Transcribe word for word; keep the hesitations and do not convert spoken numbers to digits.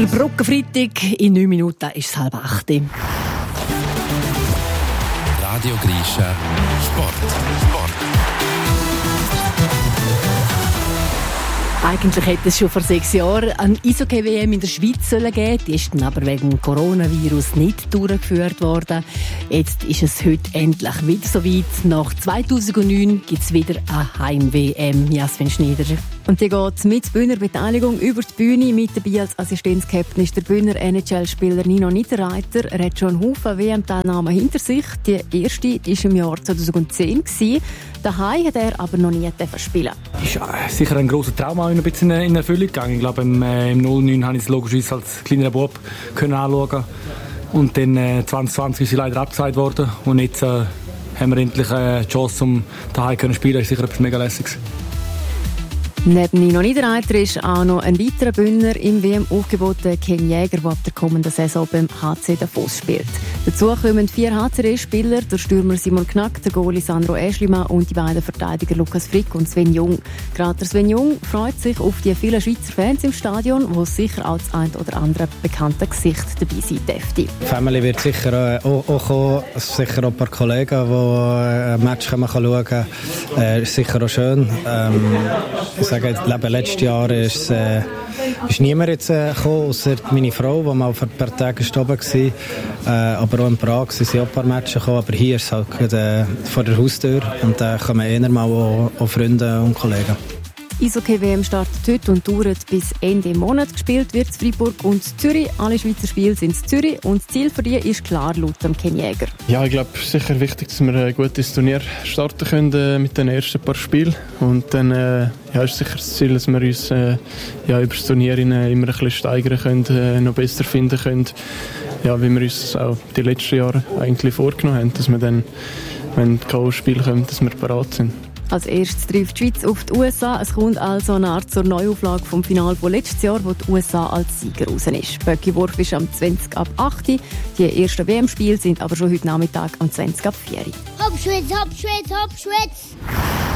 Brückenfreitag, in neun Minuten ist es halb acht. Radio Grischa Sport. Sport. Eigentlich hätte es schon vor sechs Jahren eine Eishockey-W M in der Schweiz sollen geben. Die ist dann aber wegen dem Coronavirus nicht durchgeführt worden. Jetzt ist es heute endlich wieder soweit. Nach zweitausendneun gibt es wieder eine Heim-W M. Jasmin Schneider. Und die geht mit Bühner Beteiligung über die Bühne. Mit dabei als Assistenzkapitän ist der Bühner N H L-Spieler Nino Niederreiter. Er hat schon einen Haufen W M-Teilnahmen hinter sich. Die erste war im Jahr zweitausendzehn. Daheim hat er aber noch nie spielen. Das ist sicher ein grosser Traum, auch ein bisschen in Erfüllung gegangen. Ich glaube, im, äh, im null neun habe ich es logischerweise als kleiner Bub können anschauen. Und dann äh, zwanzig zwanzig ist sie leider abgesagt worden. Und jetzt äh, haben wir endlich äh, die Chance, um daheim zu spielen. Das ist sicher etwas mega Lässiges. Neben Nino Niederreiter ist auch noch ein weiterer Bühner im W M-Aufgebot, Ken Jäger, der ab der kommenden Saison beim H C Davos spielt. Dazu kommen vier H C D-Spieler, der Stürmer Simon Knack, der Goalie Sandro Eschlimann und die beiden Verteidiger Lukas Frick und Sven Jung. Gerade der Sven Jung freut sich auf die vielen Schweizer Fans im Stadion, wo sicher auch das ein oder andere bekannte Gesicht dabei sein dürfte. Die Family wird sicher auch, auch kommen, sicher auch ein paar Kollegen, die ein Match schauen können. Äh, ist sicher auch schön. Ähm, ich sage, letztes Jahr ist, äh, ist niemand jetzt äh, gekommen, außer meine Frau, die mal vor ein paar Tagen gestorben war. Äh, aber auch in Prag sind auch ein paar Matches gekommen. Aber hier ist es halt gerade, äh, vor der Haustür. Und da äh, kommen eher mal auch, auch Freunde und Kollegen. Eishockey-W M startet heute und dauert bis Ende Monat. Gespielt wird in Freiburg und Zürich. Alle Schweizer Spiele sind in Zürich und das Ziel für die ist klar laut dem Ken Jäger. Ja, ich glaube, es ist sicher wichtig, dass wir ein gutes Turnier starten können äh, mit den ersten paar Spielen. Und dann äh, ja, ist sicher das Ziel, dass wir uns äh, ja, über das Turnier immer ein bisschen steigern können, äh, noch besser finden können. Ja, wie wir uns auch die letzten Jahre eigentlich vorgenommen haben, dass wir dann, wenn die K O-Spiele kommen, dass wir bereit sind. Als erstes trifft die Schweiz auf die U S A. Es kommt also eine Art zur Neuauflage vom Finale von letztes Jahr, wo die U S A als Sieger raus ist. Böckiwurf ist am zwanzig ab acht. Die ersten W M-Spiele sind aber schon heute Nachmittag am zwanzig ab vier. Hopp, Schweiz, hopp, Schweiz, hopp, Schweiz!